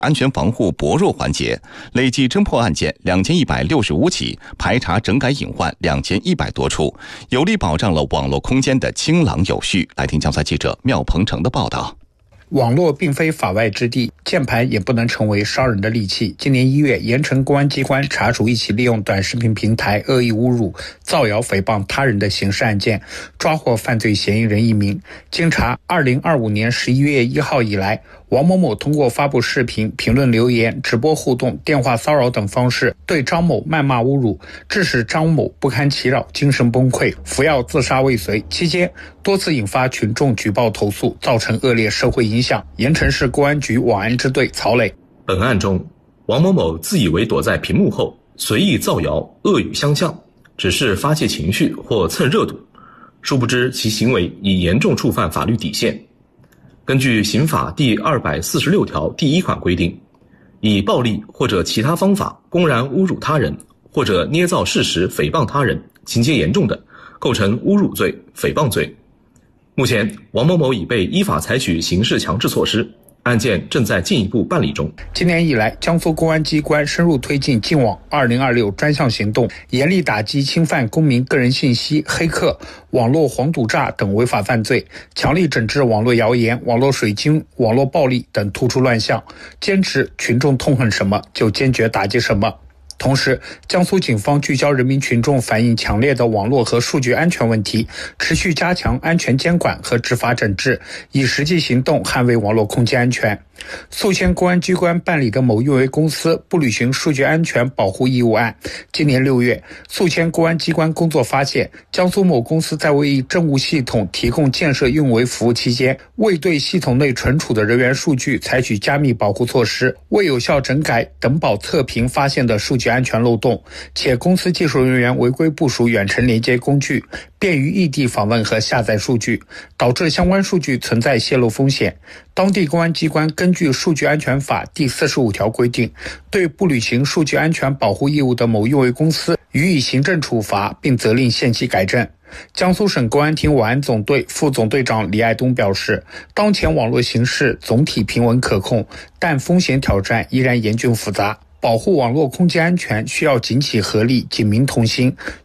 安全防护薄弱环节，累计侦破案件2165起，排查整改隐患2100多处，有力保障了网络空间的清朗有序。来听江苏记者缪鹏程的报道。 网络并非法外之地，键盘也不能成为商人的利器。今年1月，盐城公安机关查处一起利用短视频平台恶意侮辱、造谣诽谤他人的刑事案件，抓获犯罪嫌疑人1名。经查，2025年11月1号以来，王某某通过发布视频、评论留言、直播互动、电话骚扰等方式对张某谩骂侮辱，致使张某不堪其扰，精神崩溃，服药自杀未遂。期间多次引发群众举报投诉，造成恶劣社会影响。盐城市公安局网安支队曹磊： 本案中，王某某自以为躲在屏幕后，随意造谣、恶语相向，只是发泄情绪或蹭热度，殊不知其行为已严重触犯法律底线。根据刑法第246条第1款规定，以暴力或者其他方法公然侮辱他人，或者捏造事实诽谤他人，情节严重的，构成侮辱罪、诽谤罪。目前，王某某已被依法采取刑事强制措施，案件正在进一步办理中。 今年以来，江苏公安机关深入推进净网2026专项行动，严厉打击侵犯公民个人信息、黑客、网络黄赌诈等违法犯罪，强力整治网络谣言、网络水军、网络暴力等突出乱象，坚持群众痛恨什么就坚决打击什么。同时，江苏警方聚焦人民群众反映强烈的网络和数据安全问题，持续加强安全监管和执法整治，以实际行动捍卫网络空间安全。宿迁公安机关办理的某运维公司不履行数据安全保护义务案，今年6月，宿迁公安机关工作发现，江苏某公司在为政务系统提供建设运维服务期间，未对系统内存储的人员数据采取加密保护措施，未有效整改等保测评发现的数据安全漏洞，且公司技术人员违规部署远程连接工具，便于异地访问和下载数据，导致相关数据存在泄露风险。当地公安机关根据《数据安全法》第45条规定，对不履行数据安全保护义务的某运维公司予以行政处罚，并责令限期改正。江苏省公安厅网安总队副总队长李爱东表示，当前网络形势总体平稳可控，但风险挑战依然严峻复杂。保护网络空间安全需要紧起合力、警民同心，